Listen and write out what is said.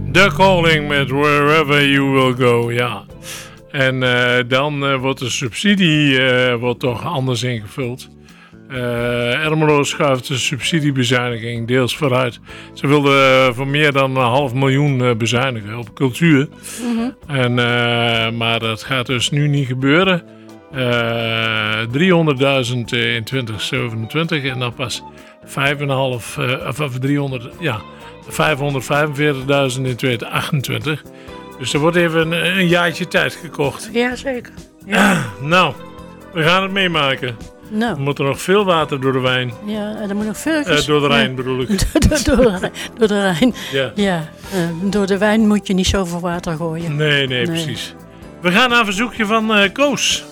The Calling met Wherever You Will Go, ja. En dan wordt de subsidie wordt toch anders ingevuld. Ermelo schuift de subsidiebezuiniging deels vooruit. Ze wilden voor meer dan 500.000 bezuinigen op cultuur. Mm-hmm. Maar dat gaat dus nu niet gebeuren. 300.000 in 2027 en dan pas 545.000 in 2028. Dus er wordt even een jaartje tijd gekocht. Ja, zeker. Ja. Nou, we gaan het meemaken. Nou. Er moet er nog veel water door de wijn. Ja, er moet nog veel... door de Rijn bedoel ik. door de Rijn. Ja. Door de wijn moet je niet zoveel water gooien. Nee, precies. We gaan naar een verzoekje van Koos.